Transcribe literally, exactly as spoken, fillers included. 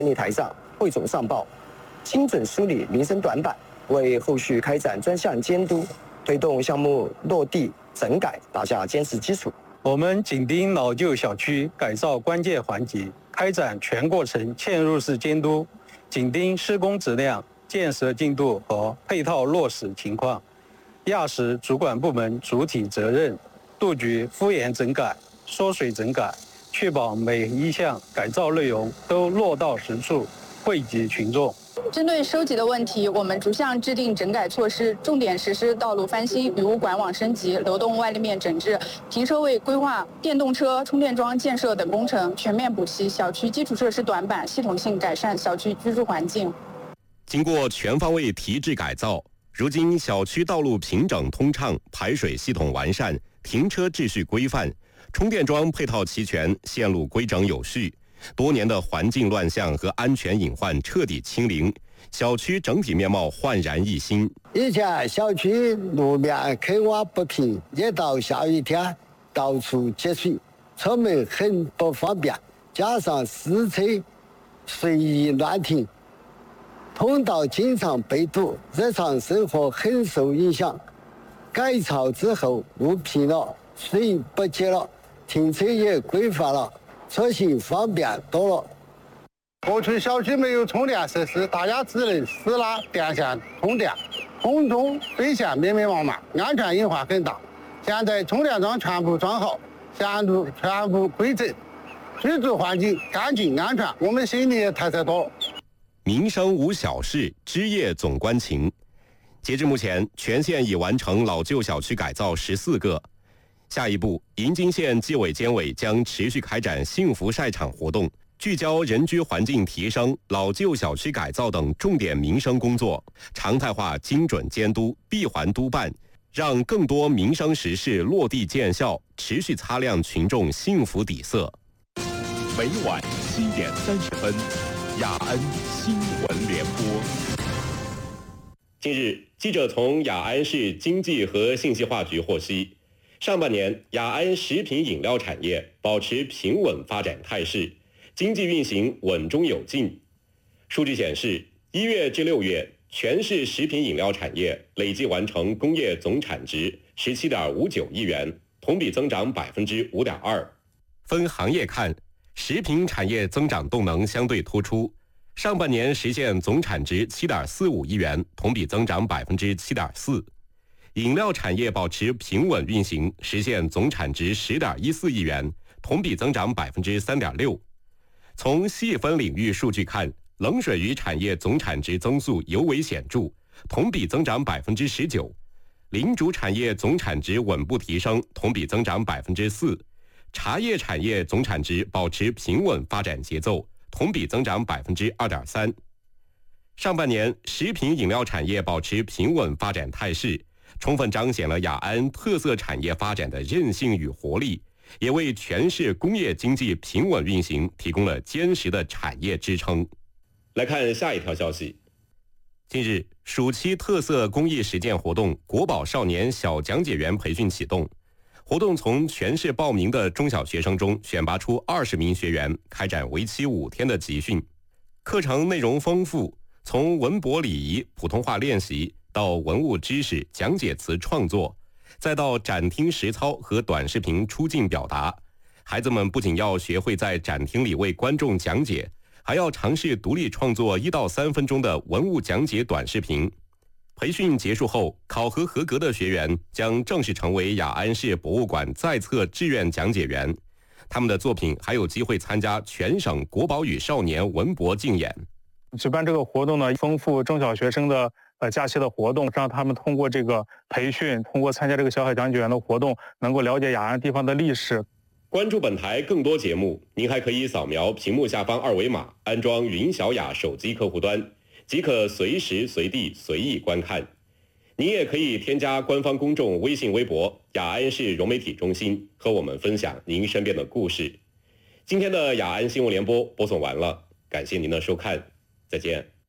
立台上汇总上报，精准梳理民生短板，为后续开展专项监督、推动项目落地整改打下坚实基础。 我们紧盯老旧小区改造关键环节，开展全过程嵌入式监督，紧盯施工质量、建设进度和配套落实情况，压实主管部门主体责任，杜绝敷衍整改、缩水整改，确保每一项改造内容都落到实处，惠及群众。 针对收集的问题，我们逐项制定整改措施，重点实施道路翻新、雨污管网升级、流动外立面整治、停车位规划、电动车充电桩建设等工程，全面补齐小区基础设施短板，系统性改善小区居住环境。 经过全方位提质改造，如今小区道路平整通畅，排水系统完善，停车秩序规范，充电桩配套齐全，线路规整有序。多年的环境乱象和安全隐患彻底清零，小区整体面貌焕然一新。 以前小区路面坑洼不平，一到下雨天到处积水，出门很不方便，加上私车随意乱停，通道经常被堵，日常生活很受影响。改造之后，路平了，水不积了，停车也规范了，出行方便多了。 过去小区没有充电设施，大家只能私拉电线充电，空中水线密密麻麻，安全隐患很大。现在充电桩全部装好，线路全部规整，居住环境干净安全，我们心里也踏实多了。 民生无小事，枝叶总关情。截至目前，全县已完成老旧小区改造十四个。下一步，银津县纪委监委将持续开展幸福晒场活动，聚焦人居环境提升、老旧小区改造等重点民生工作，常态化精准监督、闭环督办，让更多民生实事落地见效，持续擦亮群众幸福底色。 每晚七点三十分，雅安新闻联播。 近日，记者从雅安市经济和信息化局获悉，上半年雅安食品饮料产业保持平稳发展态势，经济运行稳中有进。数据显示，一月至六月，全市食品饮料产业累计完成工业总产值十七点五九亿元，同比增长百分之五点二。分行业看，食品产业增长动能相对突出，上半年实现总产值七点四五亿元，同比增长百分之七点四。饮料产业保持平稳运行，实现总产值十点一四亿元，同比增长百分之三点六。从细分领域数据看，冷水鱼产业总产值增速尤为显著，同比增长百分之十九。零主产业总产值稳步提升，同比增长百分之四。茶叶产业总产值保持平稳发展节奏，同比增长百分之二点三。上半年食品饮料产业保持平稳发展态势，充分彰显了雅安特色产业发展的韧性与活力，也为全市工业经济平稳运行提供了坚实的产业支撑。来看下一条消息。近日，暑期特色公益实践活动国宝少年小讲解员培训启动，活动从全市报名的中小学生中选拔出二十名学员，开展为期五天的集训。课程内容丰富，从文博礼仪、普通话练习到文物知识、讲解词创作，再到展厅实操和短视频出镜表达，孩子们不仅要学会在展厅里为观众讲解，还要尝试独立创作一到三分钟的文物讲解短视频。培训结束后，考核合格的学员将正式成为雅安市博物馆在册志愿讲解员，他们的作品还有机会参加全省国宝与少年文博竞演。 举办这个活动呢，丰富中小学生的呃假期的活动，让他们通过这个培训，通过参加这个小海讲解员的活动，能够了解雅安地方的历史。 关注本台更多节目，您还可以扫描屏幕下方二维码，安装云小雅手机客户端，即可随时随地随意观看。您也可以添加官方公众微信微博雅安市融媒体中心，和我们分享您身边的故事。今天的雅安新闻联播播送完了，感谢您的收看，再见。